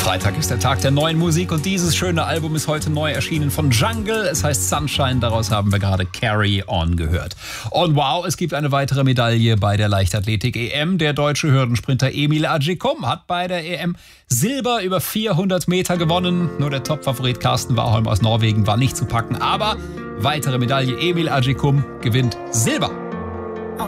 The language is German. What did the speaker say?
Freitag ist der Tag der neuen Musik und dieses schöne Album ist heute neu erschienen von Jungle. Es heißt Sunshine, daraus haben wir gerade Carry On gehört. Und wow, es gibt eine weitere Medaille bei der Leichtathletik-EM. Der deutsche Hürdensprinter Emil Agyekum hat bei der EM Silber über 400 Meter gewonnen. Nur der Topfavorit Carsten Warholm aus Norwegen war nicht zu packen. Aber weitere Medaille, Emil Agyekum gewinnt Silber.